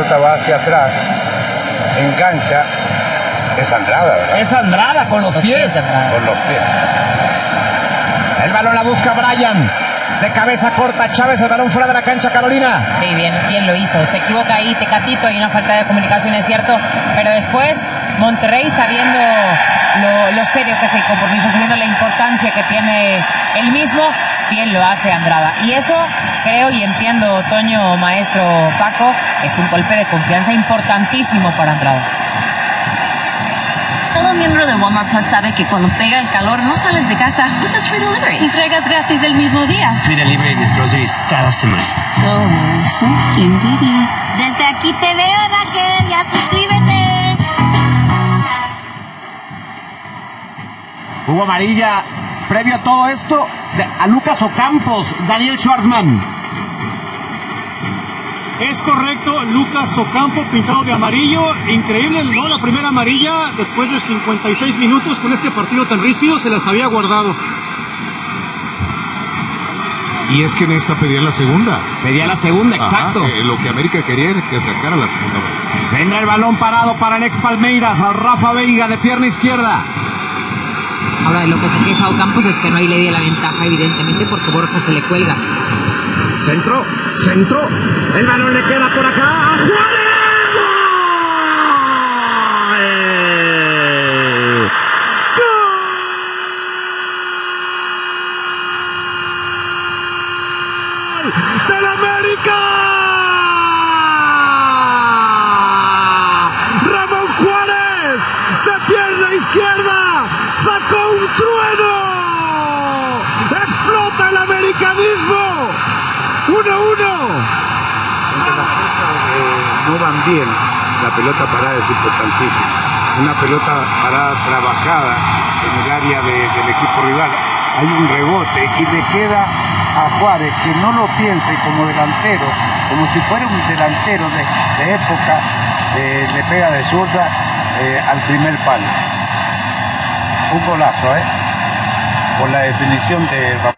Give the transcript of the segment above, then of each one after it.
pelota va hacia atrás, engancha, es Andrada, ¿verdad? Es Andrada con los pies. Con los pies. El balón la busca Bryan. De cabeza corta Chávez, el balón fuera de la cancha, Carolina. Sí, bien lo hizo. Se equivoca ahí Tecatito, hay una falta de comunicación, es cierto. Pero después, Monterrey, sabiendo lo serio que es el compromiso, sabiendo la importancia que tiene el mismo, bien lo hace Andrada. Y eso, creo y entiendo, Toño, maestro Paco, es un golpe de confianza importantísimo para Andrada. Todo miembro de Walmart Plus sabe que cuando pega el calor no sales de casa, usas Free Delivery. Entregas gratis el mismo día. Free Delivery de groceries cada semana. Todo eso, ¿quién diría? Desde aquí te veo, Raquel, ya suscríbete. Hubo amarilla previo a todo esto a Lucas Ocampos, Daniel Schwartzman. Es correcto, Lucas Ocampo pintado de amarillo, increíble, ¿no? La primera amarilla después de 56 minutos con este partido tan ríspido se las había guardado. Y es que en esta pedía la segunda. Pedía la segunda, exacto. Lo que América quería era que sacara la segunda. Vendrá el balón parado para el ex Palmeiras, a Rafa Veiga de pierna izquierda. Ahora, de lo que se queja Ocampos es que no hay le dio la ventaja, evidentemente, porque Borja se le cuelga. Centro, el balón le queda por acá a Juárez. ¡Gol del América! Ramón Juárez de pierna izquierda sacó un trueno. Explota el americanismo. 1-1. Cuando las cosas no van bien, la pelota parada es importantísima. Una pelota parada trabajada en el área del equipo rival. Hay un rebote y le queda a Juárez, que no lo piense como delantero, como si fuera un delantero de época, le pega de zurda al primer palo. Un golazo, por la definición de...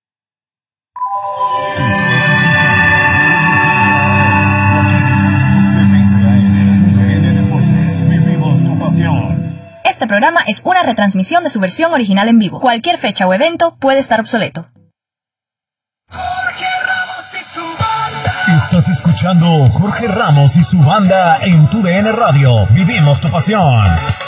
Este programa es una retransmisión de su versión original en vivo. Cualquier fecha o evento puede estar obsoleto. Jorge Ramos y su banda. Estás escuchando Jorge Ramos y su banda en tu DN Radio. Vivimos tu pasión.